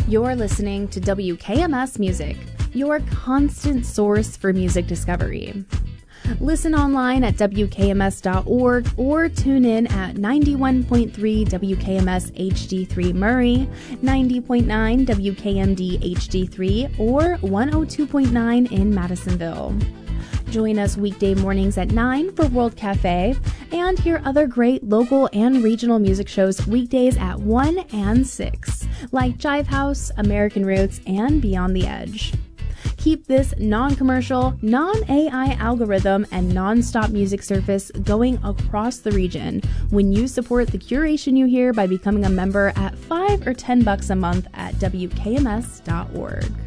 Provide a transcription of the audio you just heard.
You're listening to WKMS Music, your constant source for music discovery. Listen online at WKMS.org or tune in at 91.3 WKMS HD3 Murray, 90.9 WKMD HD3, or 102.9 in Madisonville. Join us weekday mornings at 9 for World Cafe, and hear other great local and regional music shows weekdays at 1 and 6, like Jive House, American Roots, and Beyond the Edge. Keep this non-commercial, non-AI algorithm and non-stop music service going across the region when you support the curation you hear by becoming a member at $5 or $10 a month at WKMS.org.